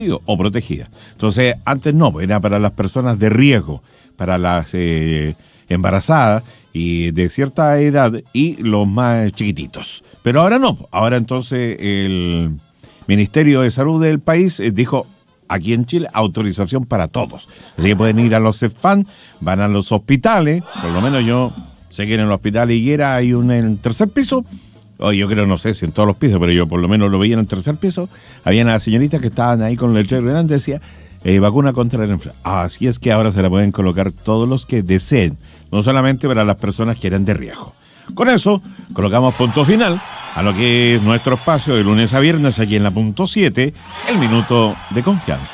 o protegida. Entonces, antes no, era para las personas de riesgo, para las embarazadas y de cierta edad y los más chiquititos. Pero ahora no, ahora entonces el Ministerio de Salud del país dijo, aquí en Chile, autorización para todos. Así que pueden ir a los CEFAM, van a los hospitales, por lo menos yo sé que en el hospital Higuera hay un en el tercer piso. Oh, yo creo, no sé si en todos los pisos, pero yo por lo menos lo veía en el tercer piso. Había unas señoritas que estaban ahí con el letrero delante, decía, vacuna contra la influenza. Así es que ahora se la pueden colocar todos los que deseen, no solamente para las personas que eran de riesgo. Con eso, colocamos punto final a lo que es nuestro espacio de lunes a viernes aquí en la punto 7, el minuto de confianza.